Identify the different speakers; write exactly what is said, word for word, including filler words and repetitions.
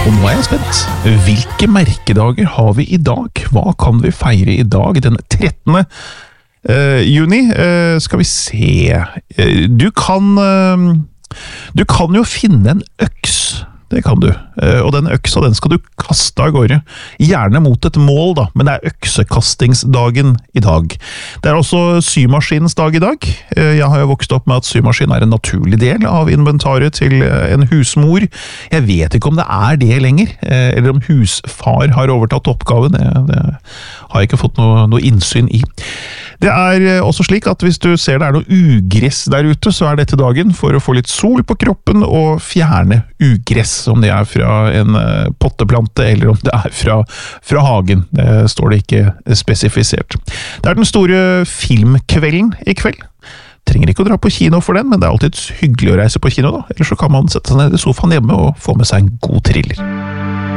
Speaker 1: Og nå er jeg spent. Hvilke merkedager har vi i dag? Hva kan vi feire i dag, den trettende Uh, juni? Uh, skal vi se. Uh, du kan uh, Du kan jo finne en øks. Det kan du. Uh, og den øksa, den skal du kaste av gårde. Gjerne mot et mål, da, men det er øksekastingsdagen i dag. Det er også symaskinens dag i dag. Uh, jeg har jo vokst opp med at symaskin er en naturlig del av inventaret til uh, en husmor. Jeg vet ikke om det er det lenger, uh, eller om husfar har overtatt oppgaven. Det, det har jeg ikke fått noe, noe innsyn i. Det er også slik at hvis du ser det er noe ugress der ute, så er dette dagen for å få litt sol på kroppen og fjerne ugress, om det er fra en potteplante eller om det er fra, fra hagen. Det står det ikke spesifisert. Det er den store filmkvelden i kveld. Trenger ikke å dra på kino for den, men det er alltid hyggelig å reise på kino da. Ellers så kan man sette seg ned i sofaen hjemme og få med seg en god thriller.